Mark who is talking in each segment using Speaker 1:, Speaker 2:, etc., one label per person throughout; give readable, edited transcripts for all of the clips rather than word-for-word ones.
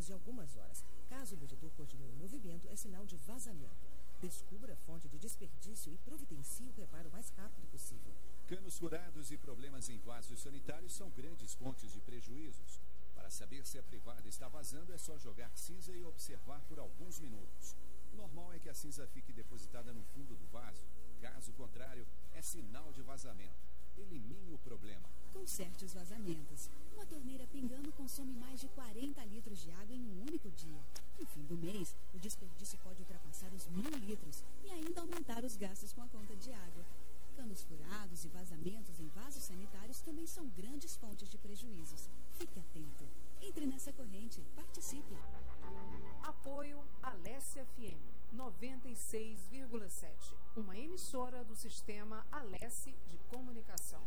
Speaker 1: menos de algumas horas. Caso o medidor continue em movimento, é sinal de vazamento. Descubra a fonte de desperdício e providencie o reparo o mais rápido possível.
Speaker 2: Canos furados e problemas em vasos sanitários são grandes fontes de prejuízos. Para saber se a privada está vazando, é só jogar cinza e observar por alguns minutos. O normal é que a cinza fique depositada no fundo do vaso. Caso contrário, é sinal de vazamento. Elimine o problema.
Speaker 3: Conserte os vazamentos. Uma torneira pingando consome mais de 40 litros de água em um único dia. No fim do mês, o desperdício pode ultrapassar os 1.000 litros e ainda aumentar os gastos com a conta de água. Canos furados e vazamentos em vasos sanitários também são grandes fontes de prejuízos. Fique atento. Entre nessa corrente. Participe.
Speaker 4: Apoio Alesse FM 96,7. Uma emissora do sistema Alesse de comunicação.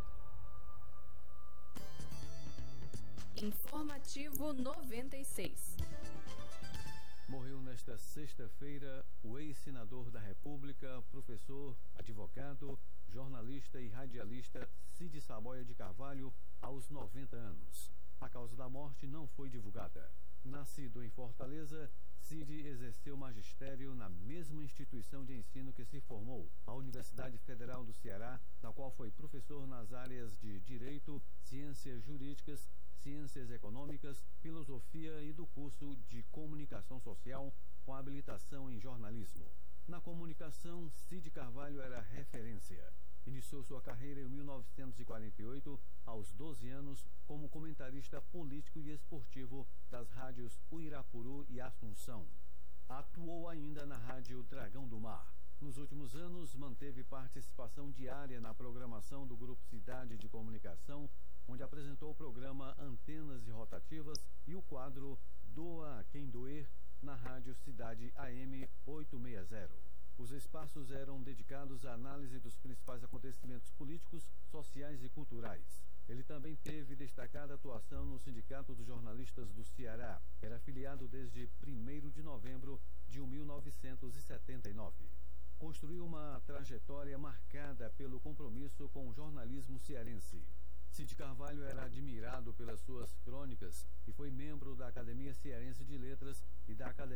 Speaker 4: Informativo 96.
Speaker 5: Morreu nesta sexta-feira o ex-senador da República, professor, advogado, jornalista e radialista Cid Saboia de Carvalho, aos 90 anos. A causa da morte não foi divulgada. Nascido em Fortaleza, Cid exerceu magistério na mesma instituição de ensino que se formou, a Universidade Federal do Ceará, na qual foi professor nas áreas de Direito, Ciências Jurídicas, Ciências Econômicas, Filosofia e do curso de Comunicação Social, com habilitação em jornalismo. Na comunicação, Cid Carvalho era referência. Iniciou sua carreira em 1948, aos 12 anos, como comentarista político e esportivo das rádios Uirapuru e Assunção. Atuou ainda na rádio Dragão do Mar. Nos últimos anos, manteve participação diária na programação do Grupo Cidade de Comunicação, onde apresentou o programa Antenas e Rotativas e o quadro Doa a Quem Doer, na rádio Cidade AM 860. Os espaços eram dedicados à análise dos principais acontecimentos políticos, sociais e culturais. Ele também teve destacada atuação no Sindicato dos Jornalistas do Ceará. Era afiliado desde 1º de novembro de 1979. Construiu uma trajetória marcada pelo compromisso com o jornalismo cearense. Cid Carvalho era admirado pelas suas crônicas e foi membro da Academia Cearense de Letras e da Academia